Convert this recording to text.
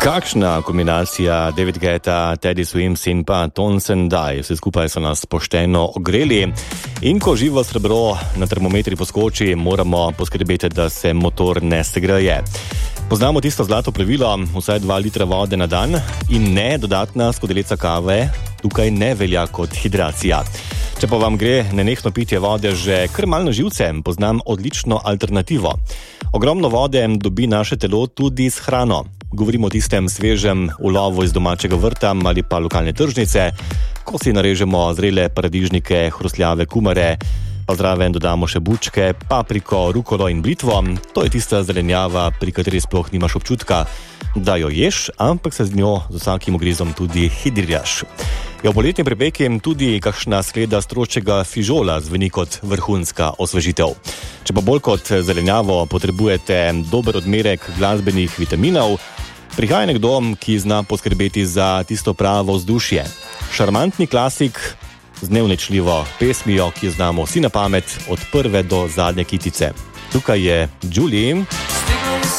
Kakšna kombinacija David Guetta, Teddy Swims in pa Tones and I. Vse skupaj so nas pošteno ogreli. In ko živo srebro na termometri poskoči, moramo poskrbeti, da se motor ne segreje. Poznamo tisto zlato pravilo, vsaj 2 litra vode na dan in ne dodatna skodelica kave, tukaj ne velja kot hidracija. Če pa vam gre nenehno pitje vode že kar malo na živce, poznam odlično alternativo. Ogromno vode dobi naše telo tudi s hrano. Govorimo o tistem svežem ulovu iz domačega vrta ali pa lokalne tržnice, ko si narežemo zrele paradižnike, hrustljave kumare, pa zraven dodamo še bučke, papriko, rukolo in blitvo. To je tista zelenjava, pri kateri sploh nimaš občutka, da jo ješ, ampak se z njo z vsakim ugrizom tudi hidriraš. V poletni prepeki tudi kakšna skleda stročjega fižola zveni kot vrhunska osvežitev. Če pa bolj kot zelenjavo potrebujete dober odmerek glasbenih vitaminov, prihaja nekdo, ki zna poskrbeti za tisto pravo vzdušje. Šarmantni klasik z neuničljivo pesmijo, ki jo znamo vsi na pamet od prve do zadnje kitice. Tukaj je Julie.